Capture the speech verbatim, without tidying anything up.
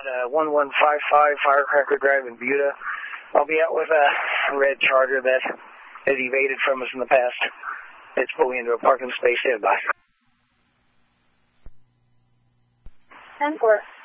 uh, one one five five Firecracker Drive in Buda. I'll be out with a red Charger that has evaded from us in the past. It's pulling into a parking space. Stand by. ten four.